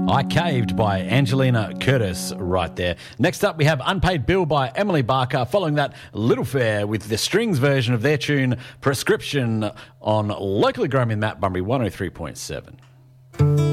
I Caved by Angelina Curtis right there. Next up, we have Unpaid Bill by Emily Barker. Following that, Little Fair with the Strings version of their tune Prescription on locally grown in Matt Bunbury 103.7.